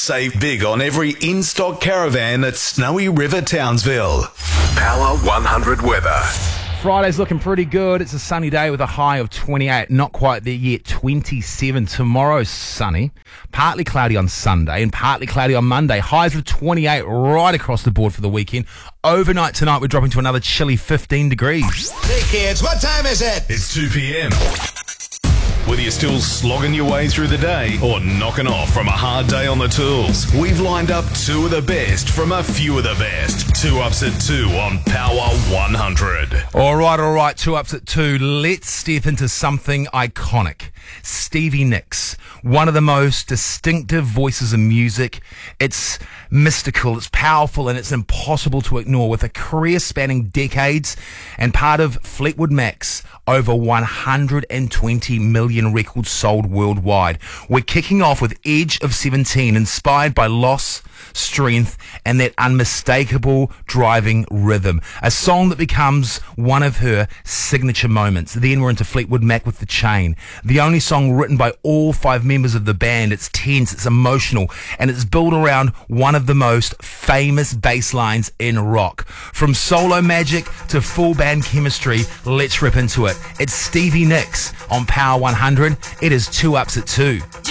Save big on every in-stock caravan at Snowy River Townsville. Power 100 weather. Friday's looking pretty good. It's a sunny day with a high of 28. Not quite there yet, 27. Tomorrow's sunny. Partly cloudy on Sunday and partly cloudy on Monday. Highs of 28 right across the board for the weekend. Overnight tonight, we're dropping to another chilly 15 degrees. Hey kids, what time is it? It's 2 p.m. Whether you're still slogging your way through the day or knocking off from a hard day on the tools, we've lined up two of the best from a few of the best. 2 Ups at 2 on Power 100. All right. 2 Ups at 2. Let's step into something iconic. Stevie Nicks, one of the most distinctive voices in music. It's mystical, it's powerful, and it's impossible to ignore. With a career spanning decades and part of Fleetwood Mac's over 120 million records sold worldwide. We're kicking off with Edge of 17, inspired by loss, strength, and that unmistakable driving rhythm. A song that becomes one of her signature moments. Then we're into Fleetwood Mac with The Chain. The only song written by all 5 members of the band. It's tense, it's emotional, and it's built around one of the most famous bass lines in rock. From solo magic to full band chemistry, let's rip into it. It's Stevie Nicks on Power 100. It is 2 Ups at 2.